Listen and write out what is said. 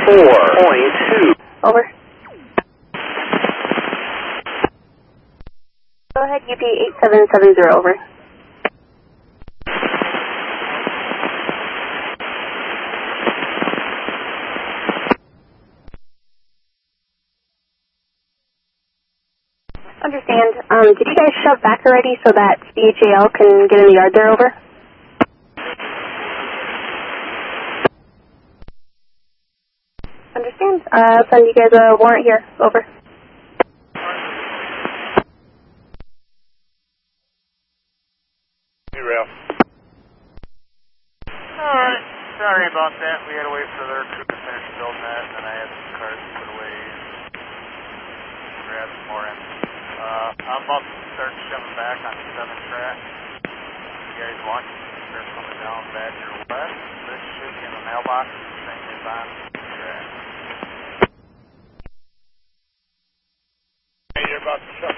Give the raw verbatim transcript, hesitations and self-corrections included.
four point two. Over. Go ahead, U P eight seven seven zero, over. Understand. Um, did you guys shove back already so that C H A L can get in the yard there, over? Understand. Uh, I'll send you guys a warrant here, over. Hey, Ralph. Alright, sorry about that. We had to wait for their crew to finish building that, and then I had some cars put away. Grab some more in. Uh, I'm about to start shoving back on the seven track. If you guys want, you can start coming down Badger West. This should be in the mailbox. The train is on the track. Hey, you're about to shove